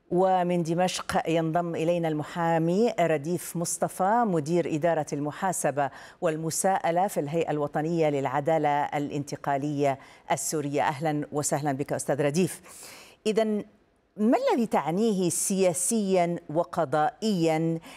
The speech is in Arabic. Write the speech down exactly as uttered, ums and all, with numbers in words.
ومن دمشق ينضم إلينا المحامي رديف مصطفى، مدير إدارة المحاسبة والمساءلة في الهيئة الوطنية للعدالة الانتقالية السورية. أهلا وسهلا بك أستاذ رديف. إذن ما الذي تعنيه سياسيا وقضائيا